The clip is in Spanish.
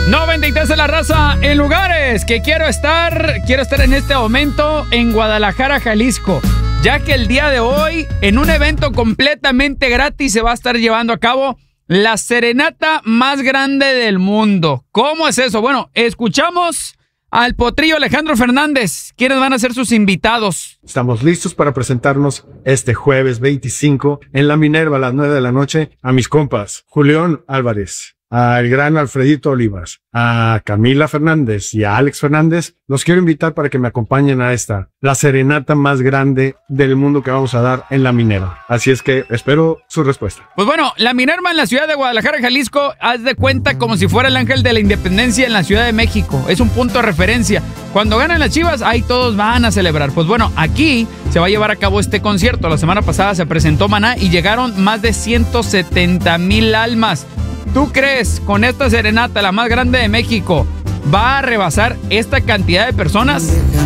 93 de la raza en lugares que quiero estar en este momento en Guadalajara, Jalisco, ya que el día de hoy en un evento completamente gratis se va a estar llevando a cabo la serenata más grande del mundo. ¿Cómo es eso? Bueno, escuchamos al potrillo Alejandro Fernández. ¿Quiénes van a ser sus invitados? Estamos listos para presentarnos este jueves 25 en La Minerva a las 9 de la noche a mis compas Julián Álvarez, al gran Alfredito Olivas, a Camila Fernández y a Alex Fernández. Los quiero invitar para que me acompañen a la serenata más grande del mundo que vamos a dar en La Minerva. Así es que espero su respuesta. Pues bueno, La Minerva en la ciudad de Guadalajara, Jalisco, haz de cuenta como si fuera el Ángel de la Independencia en la Ciudad de México. Es un punto de referencia. Cuando ganan las Chivas, ahí todos van a celebrar. Pues bueno, aquí se va a llevar a cabo este concierto. La semana pasada se presentó Maná y llegaron más de 170,000 almas. ¿Tú crees con esta serenata, la más grande de México, va a rebasar esta cantidad de personas?